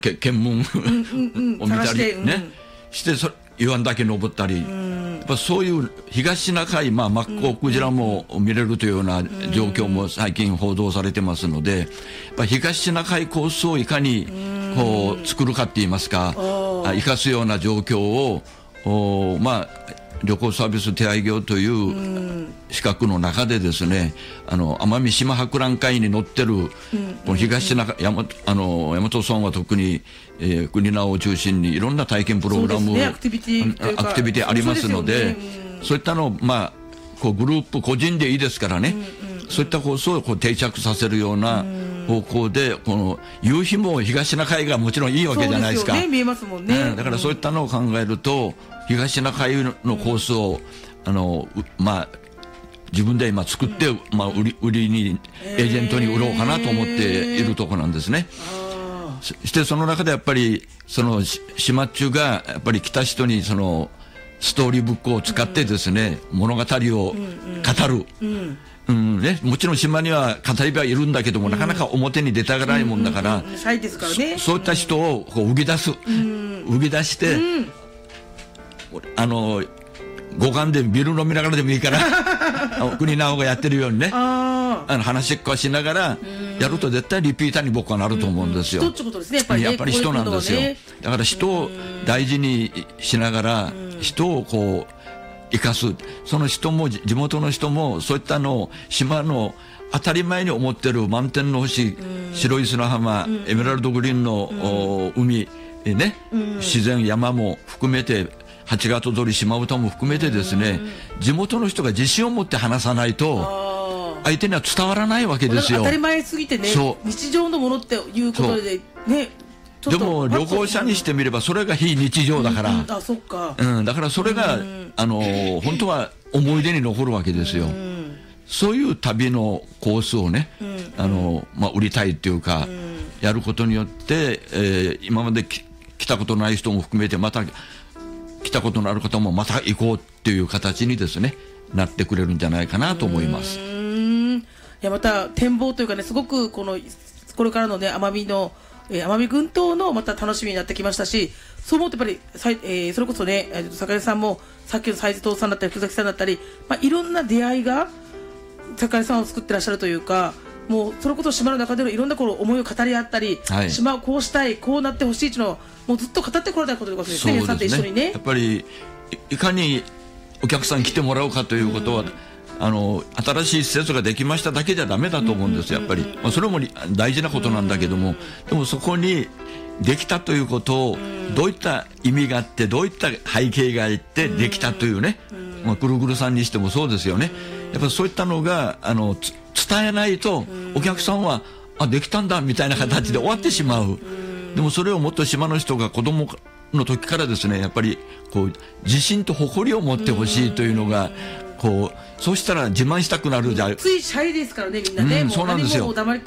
検問を見たりね、して湯湾岳登ったり、やっぱそういう東シナ海、マッコウクジラも見れるというような状況も最近報道されてますので、やっぱ東シナ海コースをいかにこう作るかって言いますか、生かすような状況を旅行サービス手配業という資格の中でですね、奄美島博覧会に載ってるこの東シナ海、大和村は特に、国名を中心にいろんな体験プログラム、アクティビティありますので、そういったのをこうグループ個人でいいですからね、そういったコースをこう定着させるような方向で、この夕日も東シナ海がもちろんいいわけじゃないですか。 そうですよね、見えますもんね。 だからそういったのを考えると、東シナ海のコースを自分で今作って、売りにエージェントに売ろうかなと思っているところなんですね。そしてその中でやっぱりその島中がやっぱり来た人にそのストーリーブックを使ってですね、物語を語る。もちろん島には語り部はいるんだけども、なかなか表に出たがらないもんだから、そういった人をこう浮き出す、浮き出して、五感でビール飲みながらでもいいから国直がやってるようにね、話っこしながらやると絶対リピーターに僕はなると思うんですよ。 人ってことですね、やっぱりね。 やっぱり人なんですよ。だから人を大事にしながら、人をこう生かす。その人も地元の人もそういったのを島の当たり前に思ってる満天の星、白い砂浜、エメラルドグリーンの海ね、自然山も含めて、八ヶ鳥島唄も含めてですね、地元の人が自信を持って話さないと相手には伝わらないわけですよ。 当たり前すぎてね、日常のものっていうことでね。 でも旅行者にしてみればそれが非日常だから、 そっか。 だからそれが本当は思い出に残るわけですよ。そういう旅のコースをね、売りたいっていうか、やることによって、今まで来たことない人も含めて、また来たことのある方もまた行こうっていう形にですね、なってくれるんじゃないかなと思います。 いや、また展望というかね、すごくこれからのね、奄美群島のまた楽しみになってきましたし、そう思うとやっぱりそれこそね、坂井さんもさっきの斉藤さんだったり福崎さんだったり、いろんな出会いが坂井さんを作ってらっしゃるというか、もうそれこそ島の中でのいろんな思いを語り合ったり、島をこうしたい、こうなってほしいというのをもうずっと語ってこられたことですね。皆さんと一緒にね、 やっぱりいかにお客さん来てもらうかということは、新しい施設ができましただけじゃダメだと思うんですよ。やっぱり、それも大事なことなんだけども、でもそこにできたということをどういった意味があって、どういった背景があってできたというね、ぐるぐるさんにしてもそうですよね。やっぱそういったのが伝えないと、お客さんはできたんだみたいな形で終わってしまう。でもそれをもっと島の人が子供の時からですね、やっぱりこう自信と誇りを持ってほしいというのが、そうしたら自慢したくなるじゃん。 ついシャイですからね、みんなね。 そうなんですよ。 もう黙り